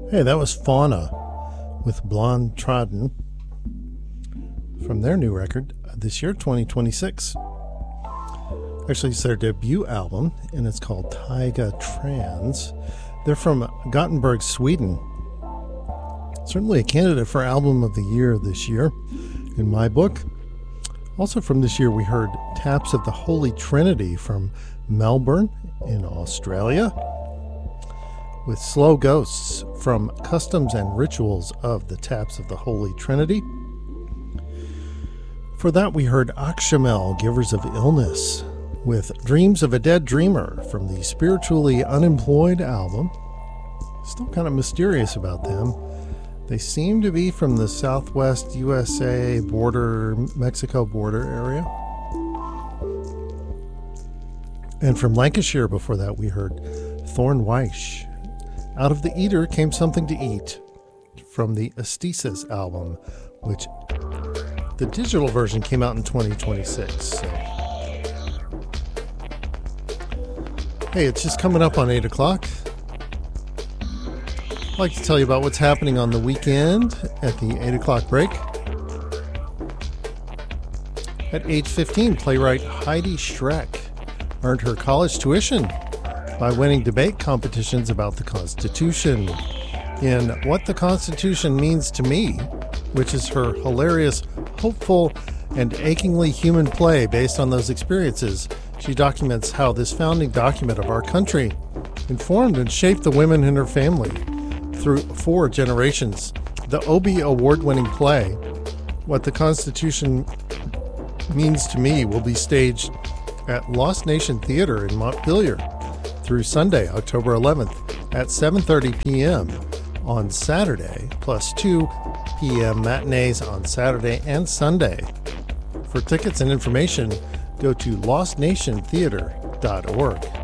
Hey, that was Fauna with Blonde Trodden from their new record this year, 2026. Actually, it's their debut album, and it's called Taiga Trans. They're from Gothenburg, Sweden. Certainly a candidate for Album of the Year this year, in my book. Also from this year, we heard Taps of the Holy Trinity from Melbourne in Australia, with Slow Ghosts from Customs and Rituals of the Taps of the Holy Trinity. For that, we heard Akshamel, Givers of Illness, with Dreams of a Dead Dreamer from the Spiritually Unemployed album. Still kind of mysterious about them. They seem to be from the southwest USA border, Mexico border area. And from Lancashire before that, we heard Thorn Weish. Out of the Eater Came Something to Eat from the Aesthesis album, which the digital version came out in 2026. So. Hey, it's just coming up on 8 o'clock. I'd like to tell you about what's happening on the weekend at the 8 o'clock break. At age 15, playwright Heidi Schreck earned her college tuition by winning debate competitions about the Constitution in What the Constitution Means to Me, which is her hilarious, hopeful, and achingly human play based on those experiences. She documents how this founding document of our country informed and shaped the women in her family through 4 generations. The Obie award-winning play, What the Constitution Means to Me, will be staged at Lost Nation Theater in Montpelier through Sunday, October 11th at 7:30 p.m. on Saturday, plus 2 p.m. matinees on Saturday and Sunday. For tickets and information, go to lostnationtheater.org.